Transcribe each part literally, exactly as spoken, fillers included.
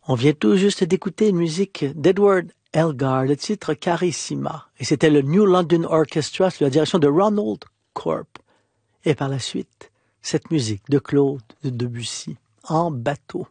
On vient tout juste d'écouter une musique d'Edward Elgar, le titre Carissima. Et c'était le New London Orchestra sous la direction de Ronald Corp. Et par la suite, cette musique de Claude de Debussy, En bateau.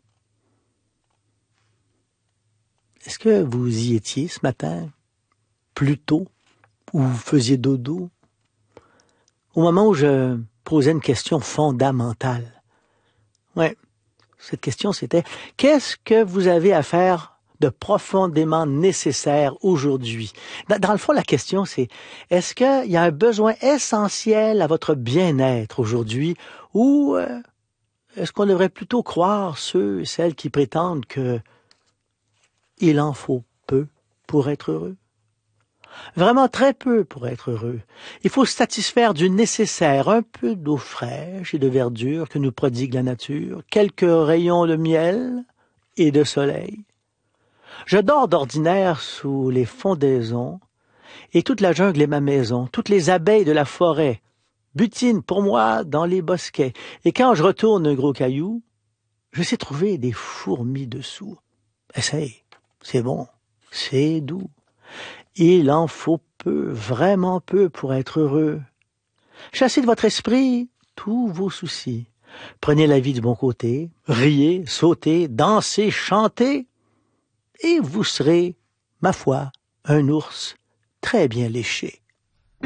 Est-ce que vous y étiez ce matin, plus tôt, ou vous faisiez dodo? Au moment où je posais une question fondamentale. Ouais, cette question c'était, qu'est-ce que vous avez à faire de profondément nécessaire aujourd'hui? Dans, dans le fond, la question c'est, est-ce qu'il y a un besoin essentiel à votre bien-être aujourd'hui, ou euh, est-ce qu'on devrait plutôt croire ceux et celles qui prétendent que il en faut peu pour être heureux? Vraiment très peu pour être heureux. Il faut se satisfaire du nécessaire, un peu d'eau fraîche et de verdure que nous prodigue la nature, quelques rayons de miel et de soleil. Je dors d'ordinaire sous les fondaisons, et toute la jungle est ma maison, toutes les abeilles de la forêt butinent pour moi dans les bosquets, et quand je retourne un gros caillou, je sais trouver des fourmis dessous. Essaye, c'est bon, c'est doux. Il en faut peu, vraiment peu pour être heureux. Chassez de votre esprit tous vos soucis. Prenez la vie du bon côté, riez, sautez, dansez, chantez, et vous serez, ma foi, un ours très bien léché.